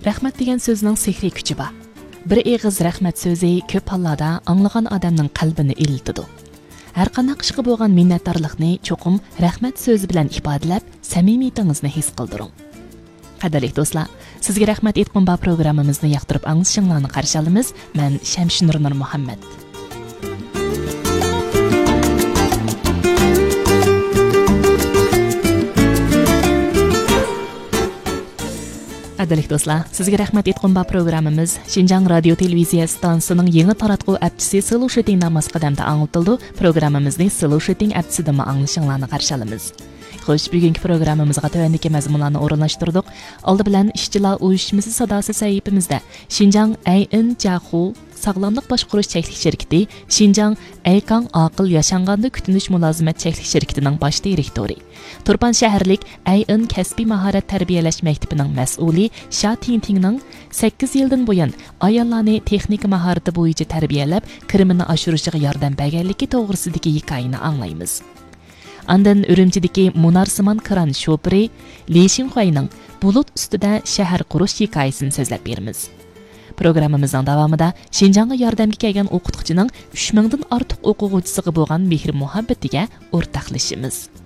Rahmat degan so'zning sehriy kuchi bor. Bir eg'iz rahmat so'zi ko'p hollarda anglagan odamning qalbini ilitadi. Har qanday ishga bo'lgan minnatdorlikni cho'qim rahmat so'zi bilan ifodalab, samimiyatingizni his qildiring. Qadrli do'stlar, sizga rahmat aytgan bu programmamizni yoqtirib anglashingizni qarshi olamiz. Men Shamshinur Nur Muhammad. Qadrli do'stlar, sizga rahmat aytgan bu programmamiz Xinjiang radio televiziya stansiyasining yangi taratquv apchisi Slow Shooting namoz qadamda anglitildi. Programmamizni Slow Shooting apchisida anglashingizni qarshi olamiz. Xo'sh, bugungi programmamizga tövəndəki məzmunlarni o'rinlashtirdik. Oldi bilan ishchilar uyushmasi sadosi sahifamizda Xinjiang AIN Jahu sog'lomlik boshqarish cheklik shirkati, Xinjiang Aykang aqil yashanganda kutinish mulozimat cheklik shirkatining bosh direktori, Turpan shaharlik AIN kasbiy mahorat tarbiyalash maktabining mas'uli Sha Tingtingning 8 yildan buyon ayollarni texnika mahorati bo'yicha tarbiyalab, kirimini oshirishiga yordam berganligi to'g'risidagi hikoyani anglaymiz. Andan Urumchidagi Munarsimon kran shofiri Li Xinhuayning bulut ustida shahar qurish hikoyasini so'zlab beramiz. Programmamizning davomida Xinjiangga yordamga kelgan o'qituvchining 3000 dan ortiq o'quvchisiga bo'lgan mehr muhabbatiga o'rtoqlashamiz.